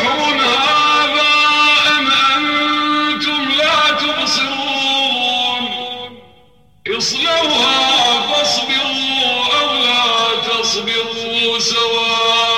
سحر هذا أم أنتم لا تبصرون اصلوها فاصبروا أو لا تصبروا سواء